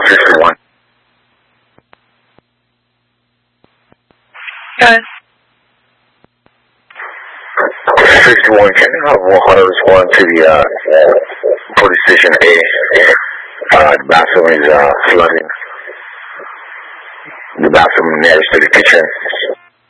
51. Go ahead. 51, can you have 101 to the police station A? The bathroom is flooding. The bathroom nearest to the kitchen.